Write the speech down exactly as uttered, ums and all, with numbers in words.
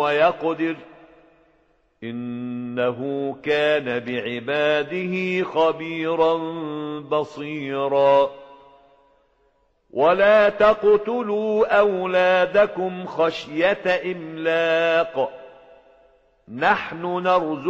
ويقدر إنه كان بعباده خبيرا بصيرا ولا تقتلوا أولادكم خشية إملاق نحن نرزقكم